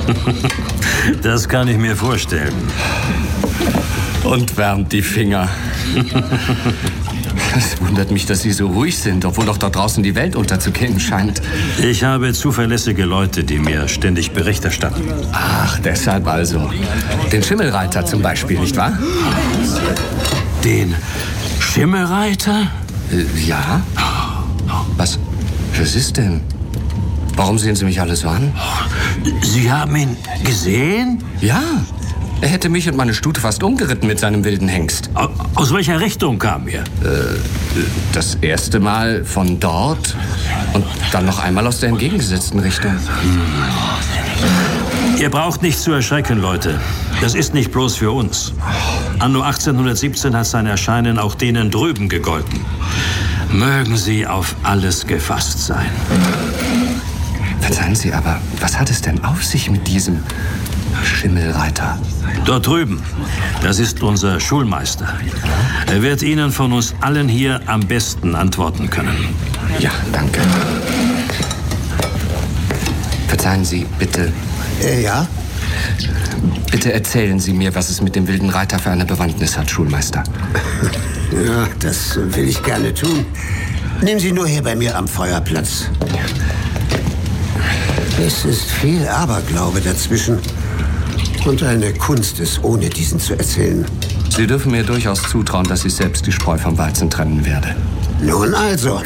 Das kann ich mir vorstellen. Und wärmt die Finger. Es wundert mich, dass Sie so ruhig sind, obwohl doch da draußen die Welt unterzugehen scheint. Ich habe zuverlässige Leute, die mir ständig Bericht erstatten. Ach, deshalb also. Den Schimmelreiter zum Beispiel, nicht wahr? Den Schimmelreiter? Ja. Was ist denn? Warum sehen Sie mich alle so an? Sie haben ihn gesehen? Ja. Er hätte mich und meine Stute fast umgeritten mit seinem wilden Hengst. Aus welcher Richtung kam er? Das erste Mal von dort und dann noch einmal aus der entgegengesetzten Richtung. Ihr braucht nicht zu erschrecken, Leute. Das ist nicht bloß für uns. Anno 1817 hat sein Erscheinen auch denen drüben gegolten. Mögen Sie auf alles gefasst sein. Verzeihen Sie, aber was hat es denn auf sich mit diesem Schimmelreiter? Dort drüben, das ist unser Schulmeister. Er wird Ihnen von uns allen hier am besten antworten können. Ja, danke. Verzeihen Sie, bitte. Ja? Bitte erzählen Sie mir, was es mit dem wilden Reiter für eine Bewandtnis hat, Schulmeister. Ja, das will ich gerne tun. Nehmen Sie nur hier bei mir am Feuerplatz. Es ist viel Aberglaube dazwischen. Und eine Kunst, es ohne diesen zu erzählen. Sie dürfen mir durchaus zutrauen, dass ich selbst die Spreu vom Weizen trennen werde. Nun also.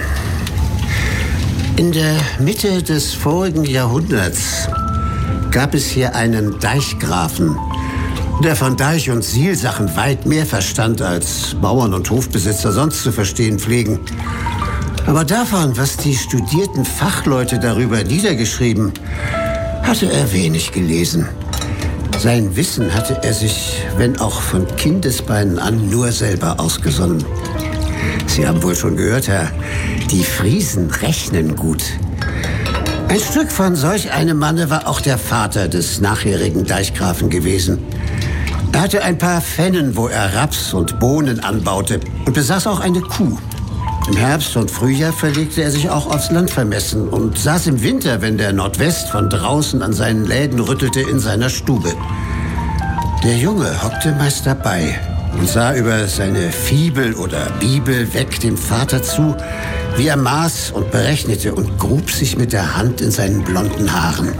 In der Mitte des vorigen Jahrhunderts gab es hier einen Deichgrafen, der von Deich- und Sielsachen weit mehr verstand, als Bauern und Hofbesitzer sonst zu verstehen pflegen. Aber davon, was die studierten Fachleute darüber niedergeschrieben, hatte er wenig gelesen. Sein Wissen hatte er sich, wenn auch von Kindesbeinen an, nur selber ausgesonnen. Sie haben wohl schon gehört, Herr, die Friesen rechnen gut. Ein Stück von solch einem Manne war auch der Vater des nachherigen Deichgrafen gewesen. Er hatte ein paar Fennen, wo er Raps und Bohnen anbaute und besaß auch eine Kuh. Im Herbst und Frühjahr verlegte er sich auch aufs Landvermessen und saß im Winter, wenn der Nordwest von draußen an seinen Läden rüttelte, in seiner Stube. Der Junge hockte meist dabei und sah über seine Fibel oder Bibel weg dem Vater zu, wie er maß und berechnete und grub sich mit der Hand in seinen blonden Haaren.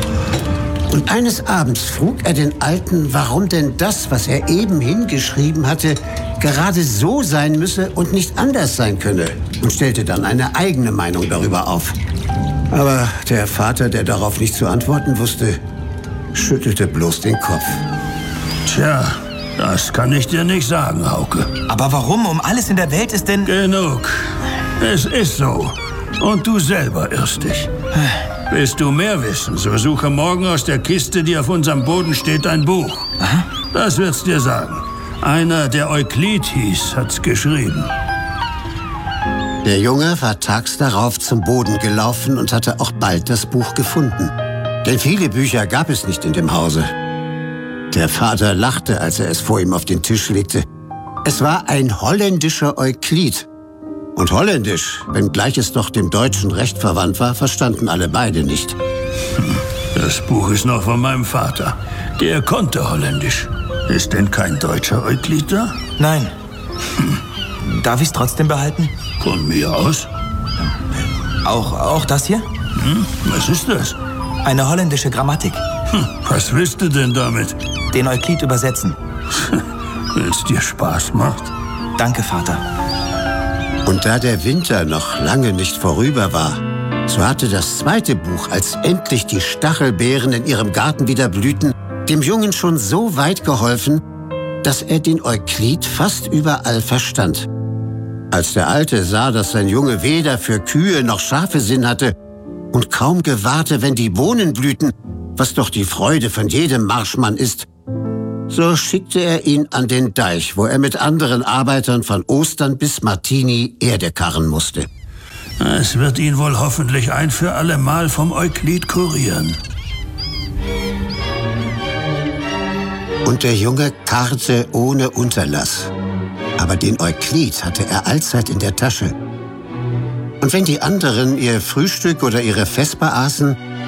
Und eines Abends frug er den Alten, warum denn das, was er eben hingeschrieben hatte, gerade so sein müsse und nicht anders sein könne, und stellte dann eine eigene Meinung darüber auf. Aber der Vater, der darauf nicht zu antworten wusste, schüttelte bloß den Kopf. Tja, das kann ich dir nicht sagen, Hauke. Aber warum um alles in der Welt ist denn... Genug. Es ist so. Und du selber irrst dich. Willst du mehr wissen, so suche morgen aus der Kiste, die auf unserem Boden steht, ein Buch. Aha. Das wird's dir sagen. Einer, der Euklid hieß, hat's geschrieben. Der Junge war tags darauf zum Boden gelaufen und hatte auch bald das Buch gefunden. Denn viele Bücher gab es nicht in dem Hause. Der Vater lachte, als er es vor ihm auf den Tisch legte. Es war ein holländischer Euklid. Und Holländisch, wenngleich es doch dem deutschen Recht verwandt war, verstanden alle beide nicht. Das Buch ist noch von meinem Vater. Der konnte Holländisch. Ist denn kein deutscher Euklid da? Nein. Darf ich es trotzdem behalten? Von mir aus. Auch das hier? Was ist das? Eine holländische Grammatik. Was willst du denn damit? Den Euklid übersetzen. Wenn's dir Spaß macht. Danke, Vater. Und da der Winter noch lange nicht vorüber war, so hatte das zweite Buch, als endlich die Stachelbeeren in ihrem Garten wieder blühten, dem Jungen schon so weit geholfen, dass er den Euklid fast überall verstand. Als der Alte sah, dass sein Junge weder für Kühe noch Schafe Sinn hatte und kaum gewahrte, wenn die Bohnen blühten, was doch die Freude von jedem Marschmann ist, so schickte er ihn an den Deich, wo er mit anderen Arbeitern von Ostern bis Martini Erde karren musste. Es wird ihn wohl hoffentlich ein für alle Mal vom Euklid kurieren. Und der Junge karrte ohne Unterlass. Aber den Euklid hatte er allzeit in der Tasche. Und wenn die anderen ihr Frühstück oder ihre Vesper aßen,